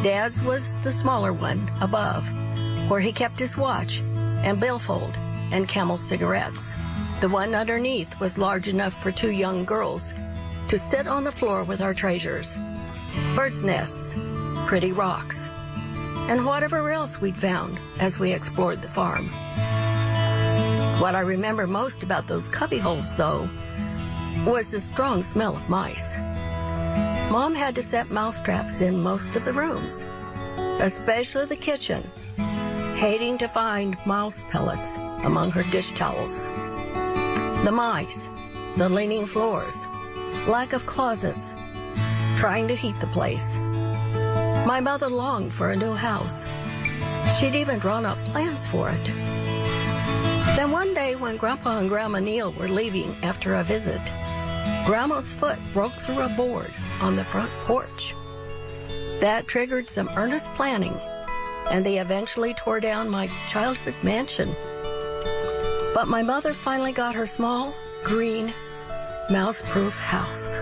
Dad's was the smaller one above, where he kept his watch and billfold and Camel cigarettes. The one underneath was large enough for 2 young girls to sit on the floor with our treasures. Birds' nests, pretty rocks, and whatever else we'd found as we explored the farm. What I remember most about those cubbyholes, though, was the strong smell of mice. Mom had to set mouse traps in most of the rooms, especially the kitchen, hating to find mouse pellets among her dish towels. The mice, the leaning floors, lack of closets, trying to heat the place. My mother longed for a new house. She'd even drawn up plans for it. Then one day when Grandpa and Grandma Neal were leaving after a visit, Grandma's foot broke through a board on the front porch. That triggered some earnest planning, and they eventually tore down my childhood mansion. But my mother finally got her small, green, mouse-proof house.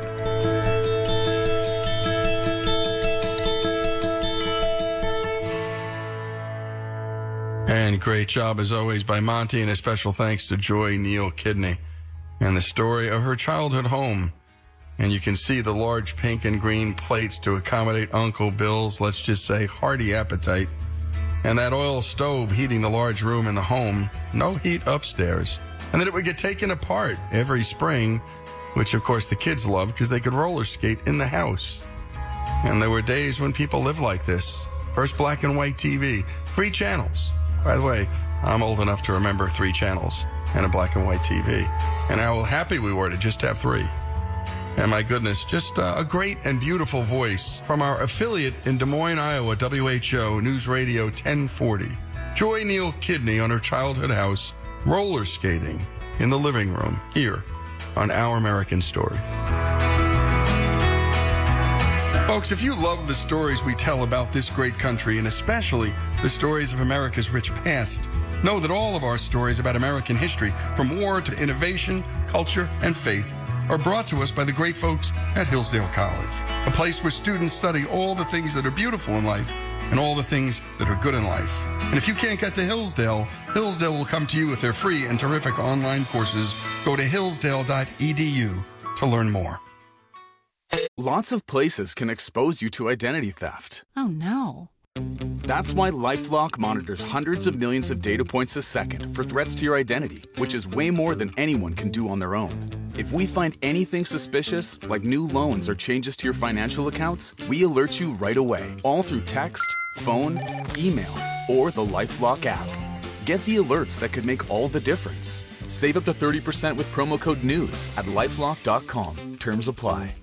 And great job, as always, by Monty, and a special thanks to Joy Neal Kidney and the story of her childhood home. And you can see the large pink and green plates to accommodate Uncle Bill's, let's just say, hearty appetite. And that oil stove heating the large room in the home, no heat upstairs. And that it would get taken apart every spring, which of course the kids loved because they could roller skate in the house. And there were days when people lived like this. First black and white TV, 3 channels. By the way, I'm old enough to remember 3 channels and a black and white TV. And how happy we were to just have 3. And my goodness, just a great and beautiful voice from our affiliate in Des Moines, Iowa, WHO News Radio 1040. Joy Neal Kidney on her childhood house, roller skating in the living room here on Our American Stories. Folks, if you love the stories we tell about this great country, and especially the stories of America's rich past, know that all of our stories about American history, from war to innovation, culture, and faith, are brought to us by the great folks at Hillsdale College, a place where students study all the things that are beautiful in life and all the things that are good in life. And if you can't get to Hillsdale, Hillsdale will come to you with their free and terrific online courses. Go to hillsdale.edu to learn more. Lots of places can expose you to identity theft. Oh, no. That's why LifeLock monitors hundreds of millions of data points a second for threats to your identity, which is way more than anyone can do on their own. If we find anything suspicious, like new loans or changes to your financial accounts, we alert you right away, all through text, phone, email, or the LifeLock app. Get the alerts that could make all the difference. Save up to 30% with promo code NEWS at LifeLock.com. Terms apply.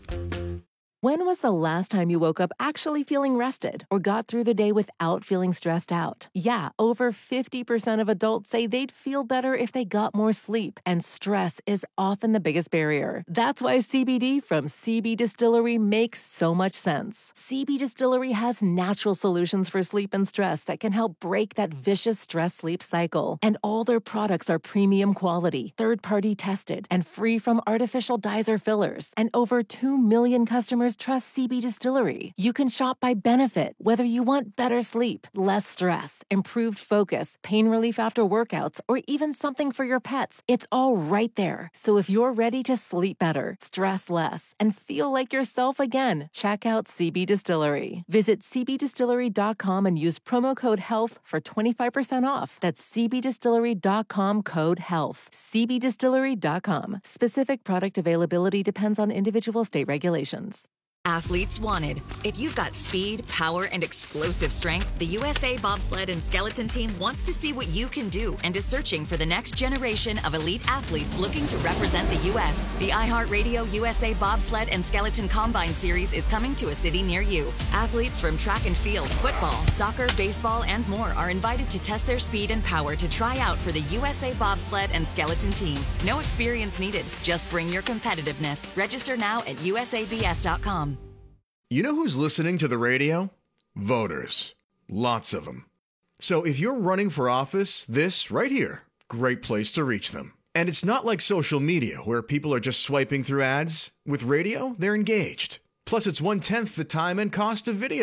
When was the last time you woke up actually feeling rested or got through the day without feeling stressed out? Yeah, over 50% of adults say they'd feel better if they got more sleep, and stress is often the biggest barrier. That's why CBD from CB Distillery makes so much sense. CB Distillery has natural solutions for sleep and stress that can help break that vicious stress-sleep cycle. And all their products are premium quality, third-party tested, and free from artificial dyes or fillers. And over 2 million customers trust CB Distillery. You can shop by benefit, whether you want better sleep, less stress, improved focus, pain relief after workouts, or even something for your pets. It's all right there. So if you're ready to sleep better, stress less, and feel like yourself again, check out CB Distillery. Visit cbdistillery.com and use promo code HEALTH for 25% off. That's cbdistillery.com, code HEALTH. cbdistillery.com. Specific product availability depends on individual state regulations. Athletes wanted. If you've got speed, power, and explosive strength, the USA Bobsled and Skeleton Team wants to see what you can do and is searching for the next generation of elite athletes looking to represent the U.S. The iHeartRadio USA Bobsled and Skeleton Combine Series is coming to a city near you. Athletes from track and field, football, soccer, baseball, and more are invited to test their speed and power to try out for the USA Bobsled and Skeleton Team. No experience needed. Just bring your competitiveness. Register now at usabs.com. You know who's listening to the radio? Voters. Lots of them. So if you're running for office, this right here, great place to reach them. And it's not like social media where people are just swiping through ads. With radio, they're engaged. Plus, it's 1/10 the time and cost of video.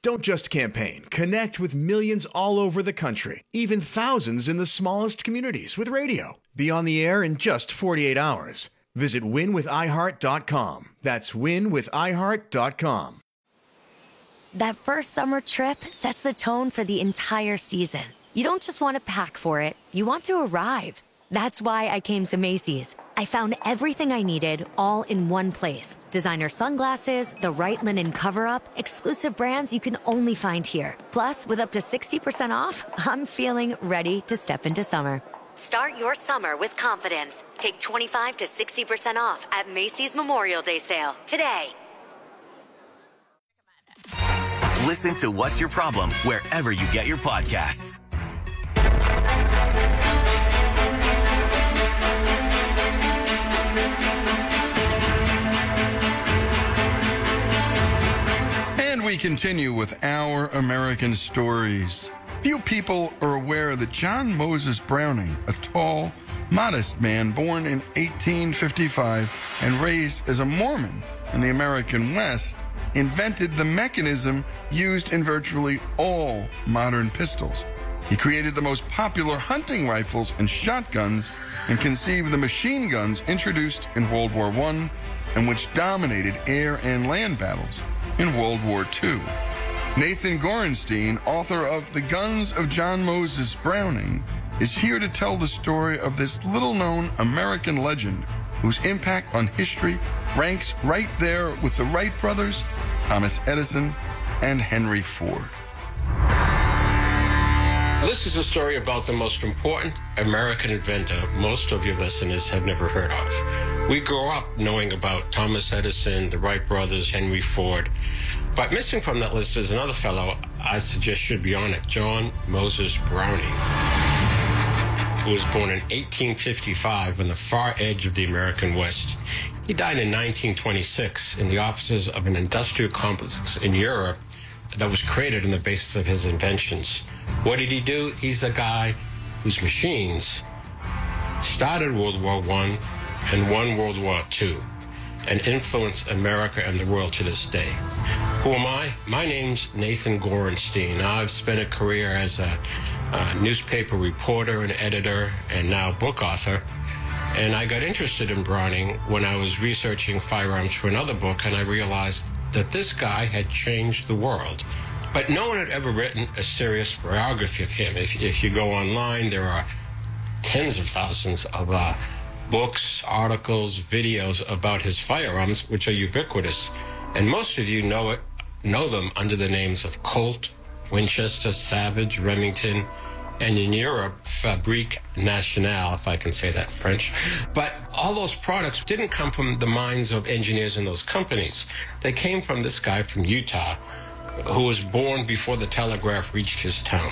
Don't just campaign. Connect with millions all over the country, even thousands in the smallest communities with radio. Be on the air in just 48 hours. Visit winwithiheart.com. That's winwithiheart.com. That first summer trip sets the tone for the entire season. You don't just want to pack for it, you want to arrive. That's why I came to Macy's. I found everything I needed all in one place. Designer sunglasses, the right linen cover-up, exclusive brands you can only find here. Plus, with up to 60% off, I'm feeling ready to step into summer. Start your summer with confidence. Take 25 to 60% off at Macy's Memorial Day sale today. Listen to What's Your Problem wherever you get your podcasts. And we continue with Our American Stories. Few people are aware that John Moses Browning, a tall, modest man born in 1855 and raised as a Mormon in the American West, invented the mechanism used in virtually all modern pistols. He created the most popular hunting rifles and shotguns and conceived the machine guns introduced in World War I and which dominated air and land battles in World War II. Nathan Gorenstein, author of The Guns of John Moses Browning, is here to tell the story of this little-known American legend whose impact on history ranks right there with the Wright brothers, Thomas Edison, and Henry Ford. This is a story about the most important American inventor most of your listeners have never heard of. We grew up knowing about Thomas Edison, the Wright brothers, Henry Ford. But missing from that list is another fellow I suggest should be on it, John Moses Browning, who was born in 1855 on the far edge of the American West. He died in 1926 in the offices of an industrial complex in Europe that was created on the basis of his inventions. What did he do? He's the guy whose machines started World War I and won World War II and influenced America and the world to this day. Who am I? My name's Nathan Gorenstein. I've spent a career as a newspaper reporter and editor and now book author. And I got interested in Browning when I was researching firearms for another book, and I realized that this guy had changed the world. But no one had ever written a serious biography of him. If you go online, there are tens of thousands of books, articles, videos about his firearms, which are ubiquitous. And most of you know them under the names of Colt, Winchester, Savage, Remington, and in Europe, Fabrique Nationale, if I can say that in French. But all those products didn't come from the minds of engineers in those companies. They came from this guy from Utah who was born before the telegraph reached his town.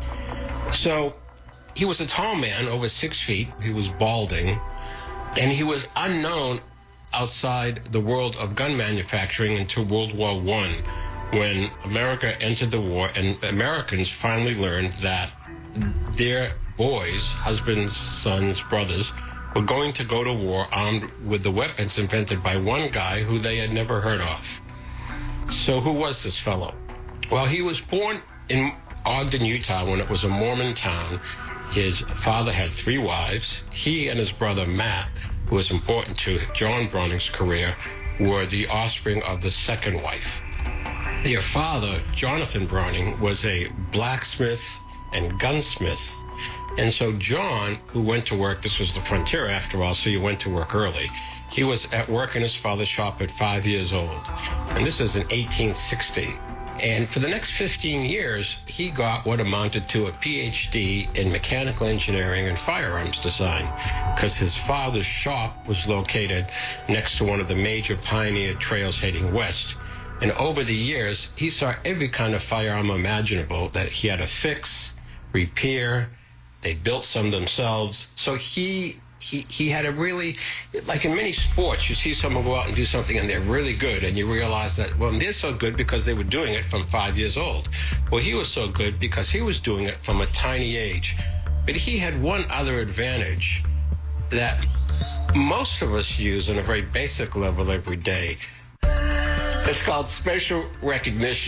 So he was a tall man, over 6 feet. He was balding, and he was unknown outside the world of gun manufacturing until World War I, when America entered the war and Americans finally learned that their boys, husbands, sons, brothers, were going to go to war armed with the weapons invented by one guy who they had never heard of. So who was this fellow? Well, he was born in Ogden, Utah, when it was a Mormon town. His father had 3 wives. He and his brother Matt, who was important to John Browning's career, were the offspring of the second wife. Their father, Jonathan Browning, was a blacksmith and gunsmith. And so John, who went to work, this was the frontier after all, so you went to work early. He was at work in his father's shop at 5 years old. And this is in 1860. And for the next 15 years, he got what amounted to a PhD in mechanical engineering and firearms design, because his father's shop was located next to one of the major pioneer trails heading west. And over the years, he saw every kind of firearm imaginable that he had to fix, repair. They built some themselves. So he had a really, like in many sports, you see someone go out and do something and they're really good, and you realize that, well, they're so good because they were doing it from 5 years old. Well, he was so good because he was doing it from a tiny age. But he had one other advantage that most of us use on a very basic level every day. It's called spatial recognition,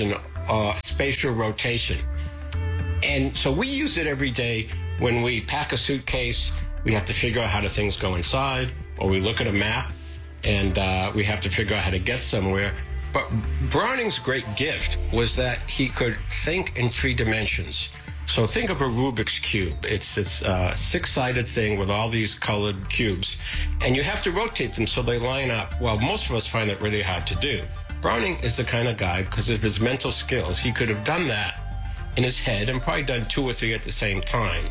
spatial rotation. And so we use it every day when we pack a suitcase. We have to figure out how the things go inside, or we look at a map and we have to figure out how to get somewhere. But Browning's great gift was that he could think in 3 dimensions. So think of a Rubik's Cube. It's this 6-sided thing with all these colored cubes, and you have to rotate them so they line up. Well, most of us find it really hard to do. Browning is the kind of guy, because of his mental skills, he could have done that in his head and probably done 2 or 3 at the same time.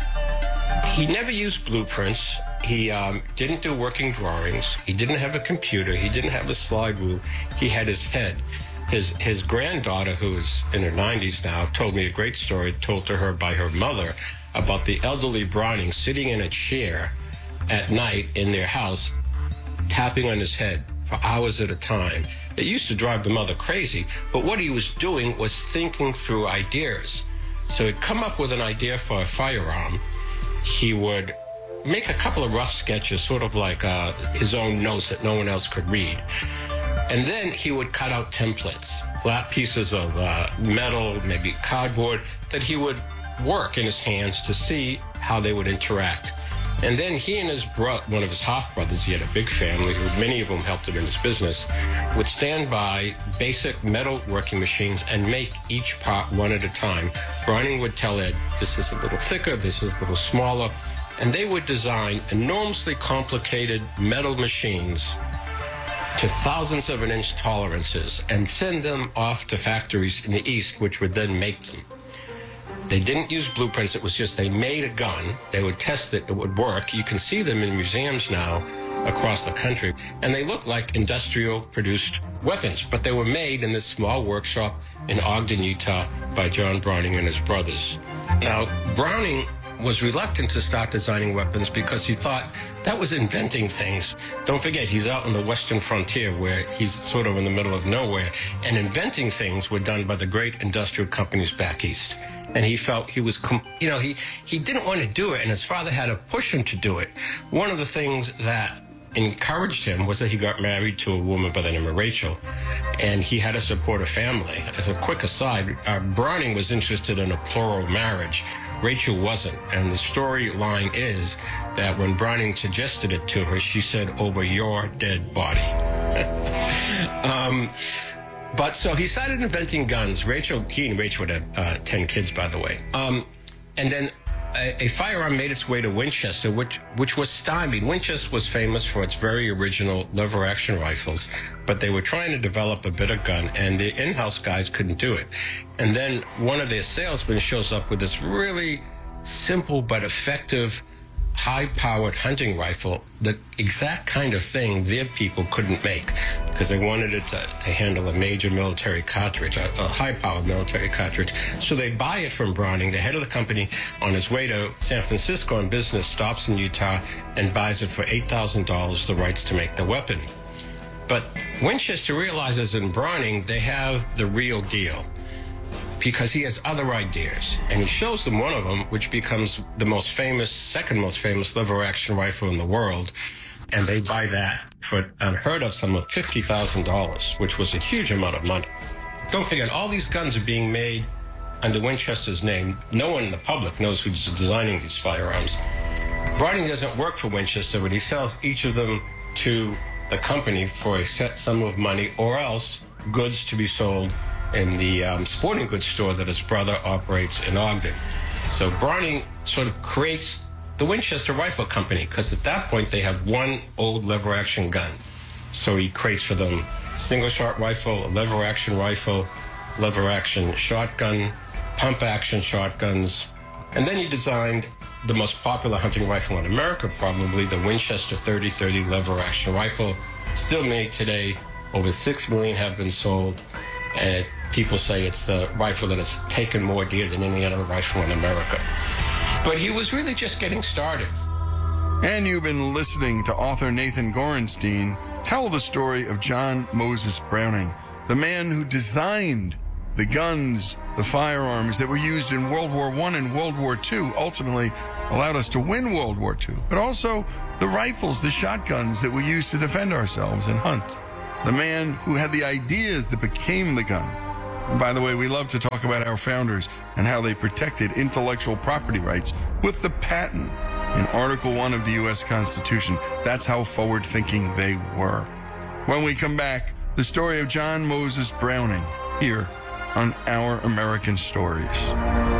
He never used blueprints. He didn't do working drawings. He didn't have a computer. He didn't have a slide rule. He had his head. His granddaughter, who is in her 90s now, told me a great story told to her by her mother about the elderly Browning sitting in a chair at night in their house, tapping on his head for hours at a time. It used to drive the mother crazy, but what he was doing was thinking through ideas. So he'd come up with an idea for a firearm. He would make a couple of rough sketches, sort of like his own notes that no one else could read. And then he would cut out templates, flat pieces of metal, maybe cardboard, that he would work in his hands to see how they would interact. And then he and his one of his half-brothers, he had a big family, many of whom helped him in his business, would stand by basic metal working machines and make each part one at a time. Browning would tell Ed, this is a little thicker, this is a little smaller, and they would design enormously complicated metal machines to thousands of an inch tolerances and send them off to factories in the East, which would then make them. They didn't use blueprints. It was just they made a gun. They would test it. It would work. You can see them in museums now across the country. And they look like industrial-produced weapons, but they were made in this small workshop in Ogden, Utah by John Browning and his brothers. Now, Browning was reluctant to start designing weapons because he thought that was inventing things. Don't forget, he's out on the western frontier where he's sort of in the middle of nowhere, and inventing things were done by the great industrial companies back east. And he felt he was, he didn't want to do it, and his father had to push him to do it. One of the things that encouraged him was that he got married to a woman by the name of Rachel, and he had to support a family. As a quick aside, Browning was interested in a plural marriage. Rachel wasn't, and the storyline is that when Browning suggested it to her, she said, "Over your dead body." But so he started inventing guns. He and Rachel would have 10 kids, by the way. And then a firearm made its way to Winchester, which was stymied. Winchester was famous for its very original lever-action rifles, but they were trying to develop a better gun, and the in-house guys couldn't do it. And then one of their salesmen shows up with this really simple but effective high-powered hunting rifle, the exact kind of thing their people couldn't make because they wanted it to handle a major military cartridge, a high-powered military cartridge. So they buy it from Browning. The head of the company, on his way to San Francisco on business, stops in Utah and buys it for $8,000, the rights to make the weapon. But Winchester realizes in Browning they have the real deal, because he has other ideas. And he shows them one of them, which becomes the most famous, second most famous lever-action rifle in the world. And they buy that for unheard of sum of $50,000, which was a huge amount of money. Don't forget, all these guns are being made under Winchester's name. No one in the public knows who's designing these firearms. Browning doesn't work for Winchester, but he sells each of them to the company for a set sum of money, or else goods to be sold in the sporting goods store that his brother operates in Ogden. So Browning sort of creates the Winchester Rifle Company, because at that point they have one old lever-action gun. So he creates for them single-shot rifle, a lever-action rifle, lever-action shotgun, pump-action shotguns, and then he designed the most popular hunting rifle in America, probably the Winchester 30-30 lever-action rifle, still made today. Over 6 million have been sold. And people say it's the rifle that has taken more deer than any other rifle in America. But he was really just getting started. And you've been listening to author Nathan Gorenstein tell the story of John Moses Browning, the man who designed the guns, the firearms that were used in World War I and World War II, ultimately allowed us to win World War II, but also the rifles, the shotguns that we used to defend ourselves and hunt. The man who had the ideas that became the guns. And by the way, we love to talk about our founders and how they protected intellectual property rights with the patent in Article 1 of the U.S. Constitution. That's how forward-thinking they were. When we come back, the story of John Moses Browning here on Our American Stories.